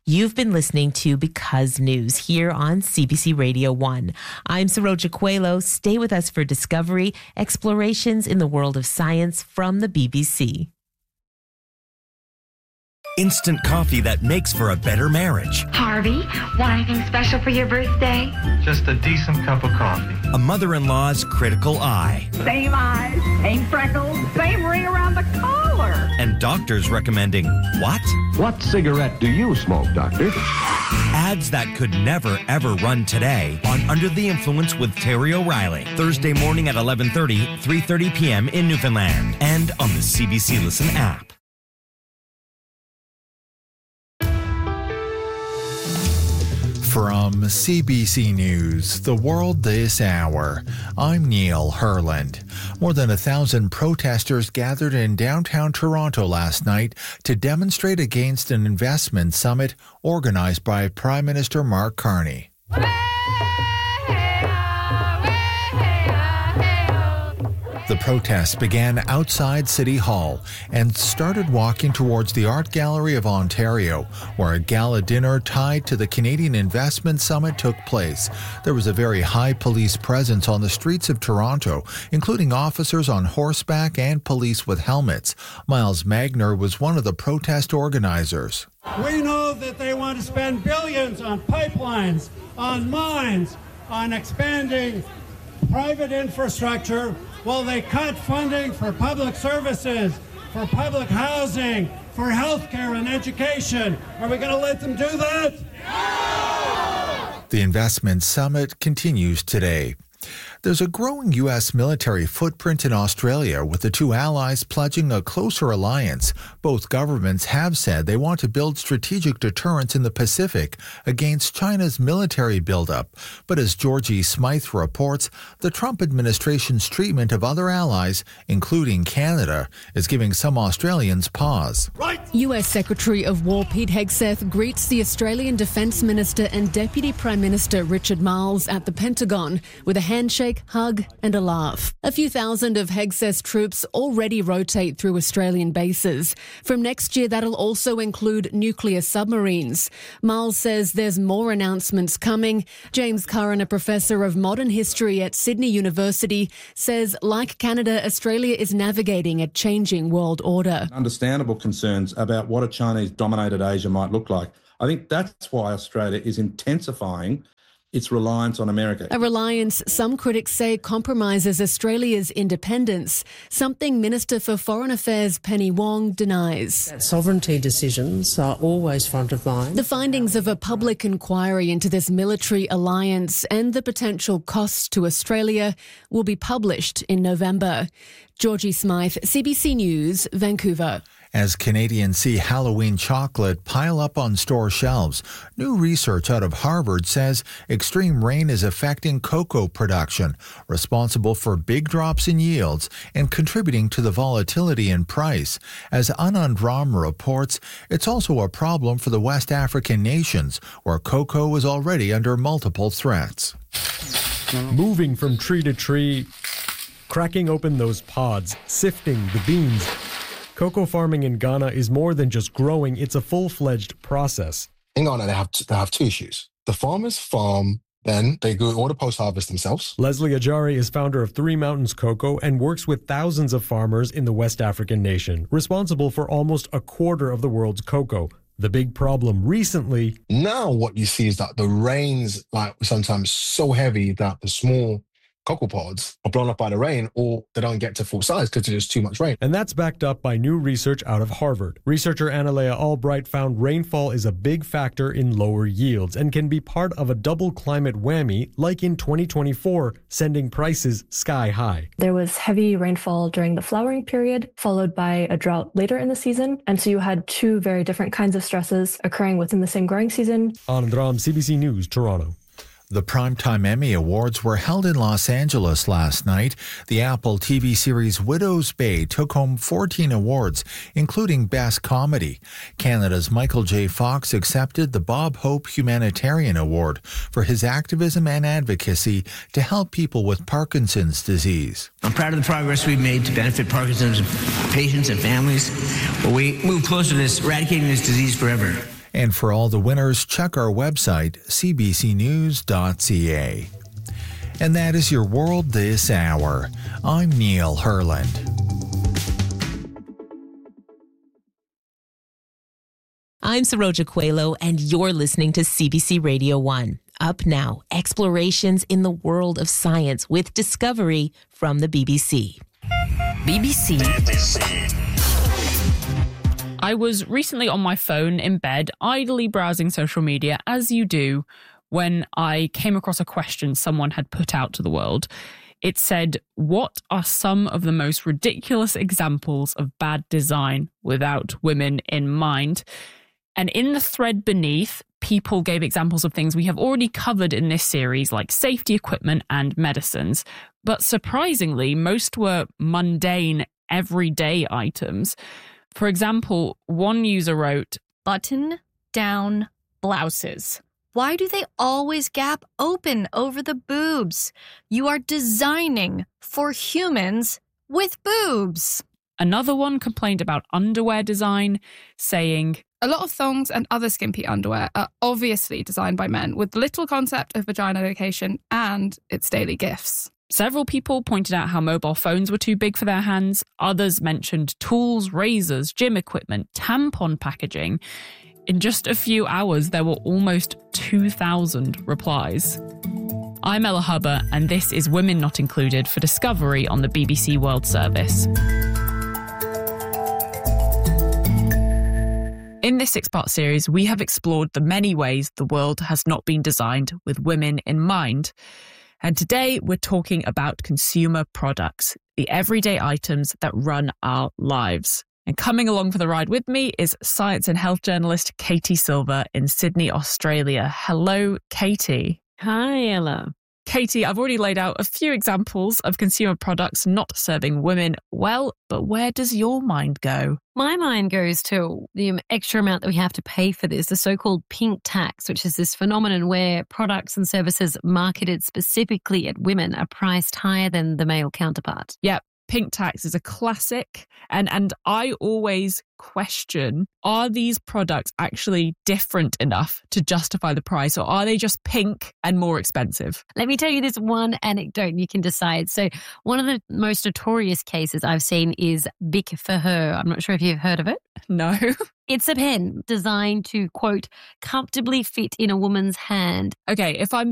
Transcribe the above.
You've been listening to Because News here on CBC Radio 1. I'm Saroja Coelho. Stay with us for Discovery, explorations in the world of science from the BBC. Instant coffee that makes for a better marriage. Harvey, want anything special for your birthday? Just a decent cup of coffee. A mother-in-law's critical eye. Same eyes, same freckles, same ring around the collar. And doctors recommending what? What cigarette do you smoke, doctor? Ads that could never, ever run today on Under the Influence with Terry O'Reilly. Thursday morning at 11:30, 3:30 p.m. in Newfoundland. And on the CBC Listen app. From CBC News, The World This Hour, I'm Neil Herland. More than 1,000 protesters gathered in downtown Toronto last night to demonstrate against an investment summit organized by Prime Minister Mark Carney. The protests began outside City Hall and started walking towards the Art Gallery of Ontario, where a gala dinner tied to the Canadian Investment Summit took place. There was a very high police presence on the streets of Toronto, including officers on horseback and police with helmets. Miles Magner was one of the protest organizers. We know that they want to spend billions on pipelines, on mines, on expanding private infrastructure, while they cut funding for public services, for public housing, for healthcare and education. Are we going to let them do that? No! The investment summit continues today. There's a growing U.S. military footprint in Australia, with the two allies pledging a closer alliance. Both governments have said they want to build strategic deterrence in the Pacific against China's military buildup. But as Georgie Smythe reports, the Trump administration's treatment of other allies, including Canada, is giving some Australians pause. Right. U.S. Secretary of War Pete Hegseth greets the Australian Defence Minister and Deputy Prime Minister Richard Marles at the Pentagon with a handshake, hug and a laugh. A few thousand of Hegseth's troops already rotate through Australian bases. From next year, that'll also include nuclear submarines. Marles says there's more announcements coming. James Curran, a professor of modern history at Sydney University, says, like Canada, Australia is navigating a changing world order. Understandable concerns about what a Chinese-dominated Asia might look like. I think that's why Australia is intensifying its reliance on America. A reliance some critics say compromises Australia's independence, something Minister for Foreign Affairs Penny Wong denies. That sovereignty decisions are always front of mind. The findings of a public inquiry into this military alliance and the potential costs to Australia will be published in November. Georgie Smythe, CBC News, Vancouver. As Canadians see Halloween chocolate pile up on store shelves, new research out of Harvard says extreme rain is affecting cocoa production, responsible for big drops in yields and contributing to the volatility in price. As Anand Ram reports, it's also a problem for the West African nations, where cocoa is already under multiple threats. Moving from tree to tree, cracking open those pods, sifting the beans. Cocoa farming in Ghana is more than just growing, it's a full-fledged process. In Ghana, they have two issues. The farmers farm, then they do all the post-harvest themselves. Leslie Ajari is founder of Three Mountains Cocoa and works with thousands of farmers in the West African nation, responsible for almost a quarter of the world's cocoa. The big problem recently... Now what you see is that the rain's sometimes so heavy that the small cocoa pods are blown up by the rain, or they don't get to full size because there's too much rain. And that's backed up by new research out of Harvard. Researcher Analea Albright found rainfall is a big factor in lower yields and can be part of a double climate whammy, like in 2024, sending prices sky high. There was heavy rainfall during the flowering period, followed by a drought later in the season. And so you had two very different kinds of stresses occurring within the same growing season. Anand Ram, CBC News, Toronto. The Primetime Emmy Awards were held in Los Angeles last night. The Apple TV series Widow's Bay took home 14 awards, including Best Comedy. Canada's Michael J. Fox accepted the Bob Hope Humanitarian Award for his activism and advocacy to help people with Parkinson's disease. I'm proud of the progress we've made to benefit Parkinson's patients and families, but we move closer to eradicating this disease forever. And for all the winners, check our website, cbcnews.ca. And that is your World This Hour. I'm Neil Herland. I'm Saroja Coelho, and you're listening to CBC Radio 1. Up now, explorations in the world of science with Discovery from the BBC. BBC. I was recently on my phone in bed, idly browsing social media, as you do, when I came across a question someone had put out to the world. It said, what are some of the most ridiculous examples of bad design without women in mind? And in the thread beneath, people gave examples of things we have already covered in this series, like safety equipment and medicines. But surprisingly, most were mundane, everyday items. For example, one user wrote, button-down blouses. Why do they always gap open over the boobs? You are designing for humans with boobs. Another one complained about underwear design, saying, a lot of thongs and other skimpy underwear are obviously designed by men with little concept of vagina location and its daily gifts. Several people pointed out how mobile phones were too big for their hands. Others mentioned tools, razors, gym equipment, tampon packaging. In just a few hours, there were almost 2,000 replies. I'm Ella Hubber, and this is Women Not Included for Discovery on the BBC World Service. In this 6-part series, we have explored the many ways the world has not been designed with women in mind. And today we're talking about consumer products, the everyday items that run our lives. And coming along for the ride with me is science and health journalist Katie Silver in Sydney, Australia. Hello, Katie. Hi, Ella. Katie, I've already laid out a few examples of consumer products not serving women well, but where does your mind go? My mind goes to the extra amount that we have to pay for this, the so-called pink tax, which is this phenomenon where products and services marketed specifically at women are priced higher than the male counterpart. Yep. Pink tax is a classic, and I always question, are these products actually different enough to justify the price, or are they just pink and more expensive? Let me tell you this one anecdote and you can decide. So one of the most notorious cases I've seen is Bic for Her. I'm not sure if you've heard of it. No. It's a pen designed to, quote, comfortably fit in a woman's hand. Okay, if I'm